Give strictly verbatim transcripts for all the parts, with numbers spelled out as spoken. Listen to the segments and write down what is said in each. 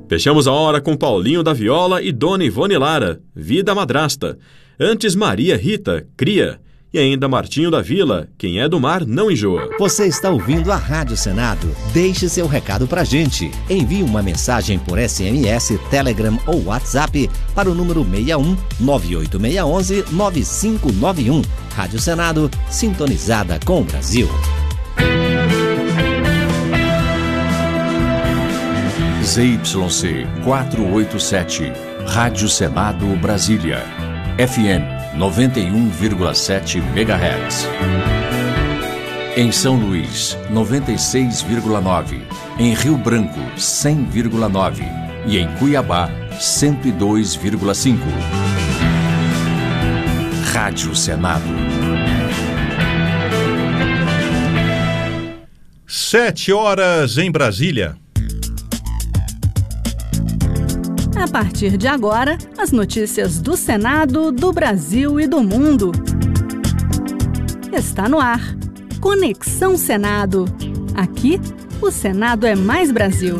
Fechamos a hora com Paulinho da Viola e Dona Ivone Lara, Vida Madrasta. Antes Maria Rita, Cria. E ainda Martinho da Vila, Quem é do Mar não enjoa. Você está ouvindo a Rádio Senado. Deixe seu recado pra gente. Envie uma mensagem por S M S, Telegram ou WhatsApp para o número seis um nove oito seis um um nove cinco nove um. Rádio Senado, sintonizada com o Brasil. Z Y C quatrocentos e oitenta e sete, Rádio Senado Brasília, F M noventa e um vírgula sete megahertz. Em São Luís, noventa e seis vírgula nove, em Rio Branco, cem vírgula nove e em Cuiabá, cento e dois vírgula cinco. Rádio Senado. Sete horas em Brasília. A partir de agora, as notícias do Senado, do Brasil e do mundo. Está no ar. Conexão Senado. Aqui, o Senado é mais Brasil.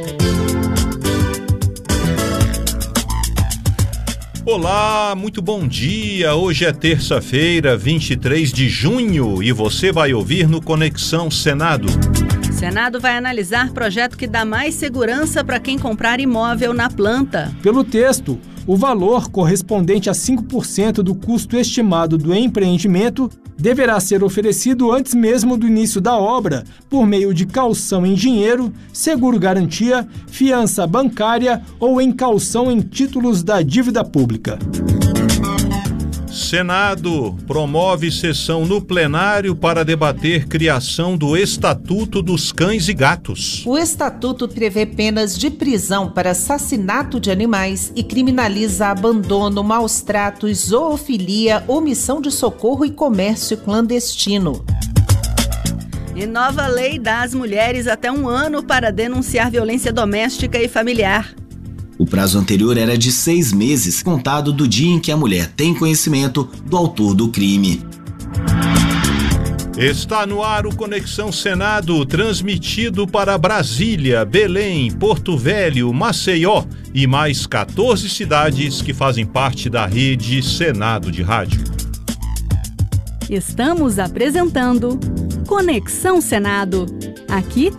Olá, muito bom dia. Hoje é terça-feira, vinte e três de junho, e você vai ouvir no Conexão Senado. O Senado vai analisar projeto que dá mais segurança para quem comprar imóvel na planta. Pelo texto, o valor correspondente a cinco por cento do custo estimado do empreendimento deverá ser oferecido antes mesmo do início da obra, por meio de caução em dinheiro, seguro-garantia, fiança bancária ou em caução em títulos da dívida pública. Senado promove sessão no plenário para debater criação do Estatuto dos Cães e Gatos. O Estatuto prevê penas de prisão para assassinato de animais e criminaliza abandono, maus tratos, zoofilia, omissão de socorro e comércio clandestino. E nova lei dá às mulheres até um ano para denunciar violência doméstica e familiar. O prazo anterior era de seis meses, contado do dia em que a mulher tem conhecimento do autor do crime. Está no ar o Conexão Senado, transmitido para Brasília, Belém, Porto Velho, Maceió e mais quatorze cidades que fazem parte da rede Senado de Rádio. Estamos apresentando Conexão Senado. Aqui,